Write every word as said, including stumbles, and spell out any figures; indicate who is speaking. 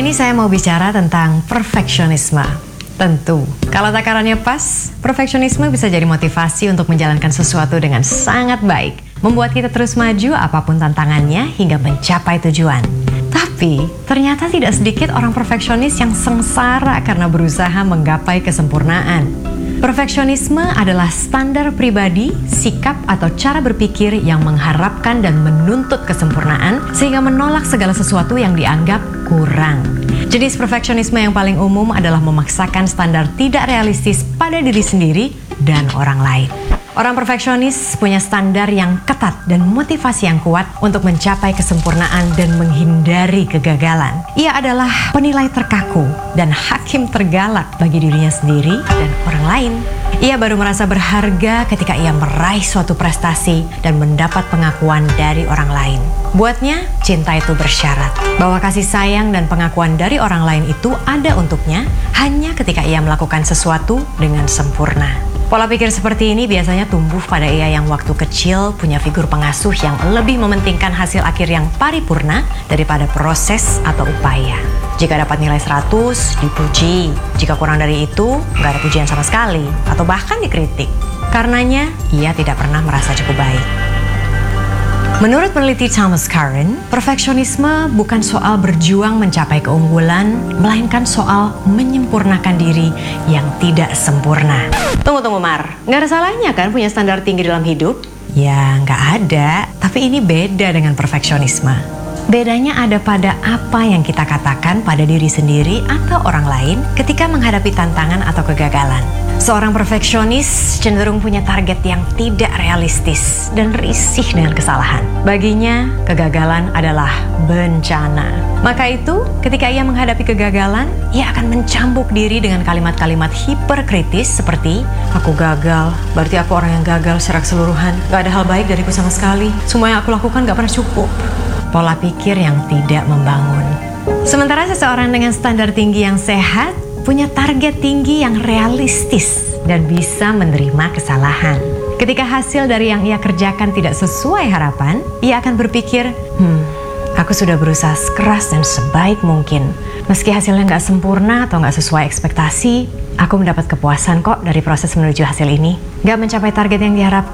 Speaker 1: ini saya mau bicara tentang perfeksionisme. Tentu, kalau takarannya pas, perfeksionisme bisa jadi motivasi untuk menjalankan sesuatu dengan sangat baik, membuat kita terus maju apapun tantangannya hingga mencapai tujuan. Tapi, ternyata tidak sedikit orang perfeksionis yang sengsara karena berusaha menggapai kesempurnaan. Perfeksionisme adalah standar pribadi, sikap atau cara berpikir yang mengharapkan dan menuntut kesempurnaan sehingga menolak segala sesuatu yang dianggap kurang. Jenis perfeksionisme yang paling umum adalah memaksakan standar tidak realistis pada diri sendiri dan orang lain. Orang perfeksionis punya standar yang ketat dan motivasi yang kuat untuk mencapai kesempurnaan dan menghindari kegagalan. Ia adalah penilai terkaku dan hakim tergalak bagi dirinya sendiri dan orang lain. Ia baru merasa berharga ketika ia meraih suatu prestasi dan mendapat pengakuan dari orang lain. Buatnya, cinta itu bersyarat bahwa kasih sayang dan pengakuan dari orang lain itu ada untuknya hanya ketika ia melakukan sesuatu dengan sempurna. Pola pikir seperti ini biasanya tumbuh pada ia yang waktu kecil punya figur pengasuh yang lebih mementingkan hasil akhir yang paripurna daripada proses atau upaya. Jika dapat nilai seratus, dipuji. Jika kurang dari itu, nggak ada pujian sama sekali, atau bahkan dikritik. Karenanya, ia tidak pernah merasa cukup baik. Menurut peneliti Thomas Karen, perfeksionisme bukan soal berjuang mencapai keunggulan, melainkan soal menyempurnakan diri yang tidak sempurna. Tunggu-tunggu Mar, nggak ada salahnya kan punya standar tinggi dalam hidup? Ya nggak ada, tapi ini beda dengan perfeksionisme. Bedanya ada pada apa yang kita katakan pada diri sendiri atau orang lain ketika menghadapi tantangan atau kegagalan. Seorang perfeksionis cenderung punya target yang tidak realistis dan risih dengan kesalahan. Baginya, kegagalan adalah bencana. Maka itu, ketika ia menghadapi kegagalan, ia akan mencambuk diri dengan kalimat-kalimat hiperkritis seperti, "Aku gagal, berarti aku orang yang gagal secara keseluruhan. Gak ada hal baik dariku sama sekali. Semua yang aku lakukan gak pernah cukup." Pola pikir yang tidak membangun. Sementara seseorang dengan standar tinggi yang sehat punya target tinggi yang realistis dan bisa menerima kesalahan. Ketika hasil dari yang ia kerjakan tidak sesuai harapan, ia akan berpikir, hmm, aku sudah berusaha keras dan sebaik mungkin. Meski hasilnya nggak sempurna atau nggak sesuai ekspektasi, aku mendapat kepuasan kok dari proses menuju hasil ini. Nggak mencapai target yang diharapkan,